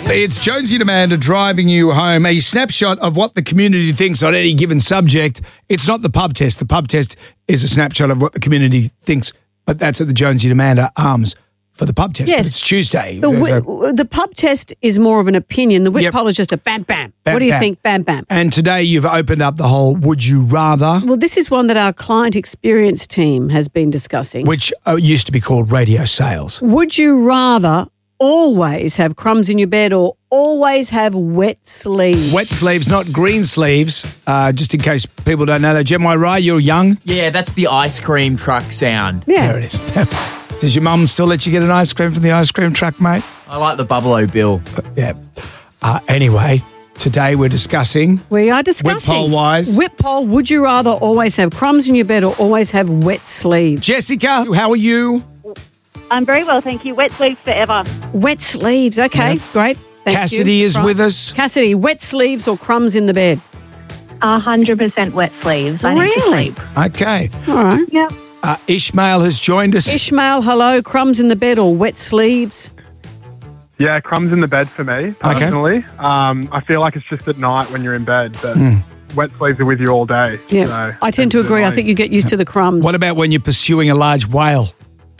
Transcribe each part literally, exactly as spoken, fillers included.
It's Jonesy and Amanda driving you home. A snapshot of what the community thinks on any given subject. It's not the pub test. The pub test is a snapshot of what the community thinks, but that's at the Jonesy and Amanda Arms for the pub test. Yes. But it's Tuesday. The, wi- the pub test is more of an opinion. The whip Yep. poll is just a bam, bam. Bam, What do you bam. think? Bam, bam. And today you've opened up the whole would you rather, Well, this is one that our client experience team has been discussing. which uh, used to be called radio sales. Would you rather always have crumbs in your bed or always have wet sleeves? Wet sleeves, not green sleeves, uh, just in case people don't know that. Jem Rai, you're young. Yeah, that's the ice cream truck sound. Yeah. There it is. Does your mum still let you get an ice cream from the ice cream truck, mate? I like the Bubble-O Bill. Yeah. Uh, anyway, today we're discussing We are discussing. Whip poll-wise. Whip poll, would you rather always have crumbs in your bed or always have wet sleeves? Jessica, how are you? I'm very well, thank you. Wet sleeves forever. Wet sleeves. Okay, Yeah. great. Thank Cassidy you. is Right. with us. Cassidy, wet sleeves or crumbs in the bed? A hundred percent wet sleeves. I need to Really? sleep. Okay. All right. Yep. Uh, Ishmael has joined us. Ishmael, hello. Crumbs in the bed or wet sleeves? Yeah, crumbs in the bed for me, personally. Um, I feel like it's just at night when you're in bed, but wet sleeves are with you all day. Yeah. So I tend to it's agree. I annoying. think you get used to the crumbs. What about when you're pursuing a large whale?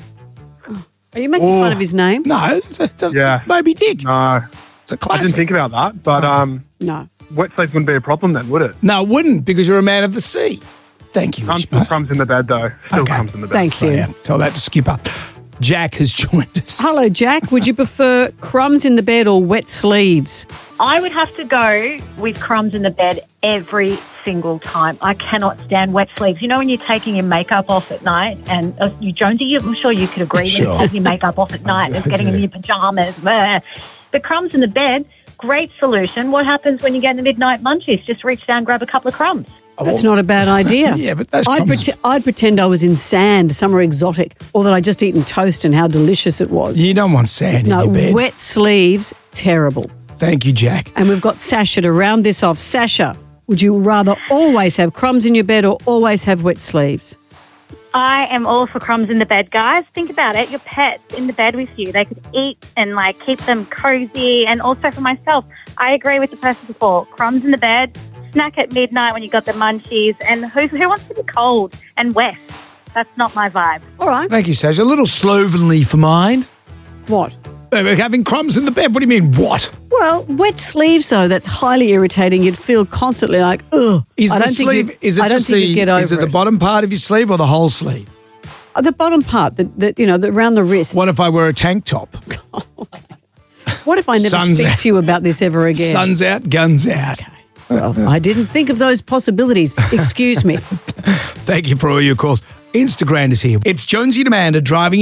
Are you making Oh. fun of his name? No, it's, it's, it's Yeah. Moby Dick. No, It's a I didn't classic. think about that, but um, No. wet sleeves wouldn't be a problem then, would it? No, it wouldn't, because you're a man of the sea. Thank you, Crumbs, Ishmael. crumbs in the bed, though. Still Okay. crumbs in the bed. Thank you. Oh, yeah, tell that to Skipper. Jack has joined us. Hello, Jack. Would you prefer crumbs in the bed or wet sleeves? I would have to go with crumbs in the bed every single time. I cannot stand wet sleeves. You know when you're taking your makeup off at night, and uh, you, Jonesy, I'm sure you could agree Sure. when you take your makeup off at night do, and I getting do. in your pajamas. Bleh. The crumbs in the bed, great solution. What happens when you get the midnight munchies? Just reach down, grab a couple of crumbs. That's not a bad idea. Yeah, but those I'd, crumbs- prete- I'd pretend I was in sand, somewhere exotic, or that I'd just eaten toast and how delicious it was. You don't want sand No, in your bed. wet sleeves, terrible. Thank you, Jack. And we've got Sasha to round this off. Sasha, would you rather always have crumbs in your bed or always have wet sleeves? I am all for crumbs in the bed, guys. Think about it. Your pets in the bed with you. They could eat and, like, keep them cozy. And also for myself, I agree with the person before. Crumbs in the bed, snack at midnight when you got the munchies. And who, who wants to be cold and wet? That's not my vibe. All right. Thank you, Sasha. A little slovenly for mine. What? Uh, Having crumbs in the bed. What do you mean, what? Well, wet sleeves, though, that's highly irritating. You'd feel constantly like, ugh. Is I the don't think sleeve, you'd- is it I don't just think the, you'd get over is it the bottom part of your sleeve or the whole sleeve? Uh, The bottom part, the, the, you know, the, around the wrist. What if I wear a tank top? What if I never Sun's speak out. to you about this ever again? Sun's out, guns out. Well, I didn't think of those possibilities. Excuse me. Thank you for all your calls. Instagram is here. It's Jonesy and Amanda driving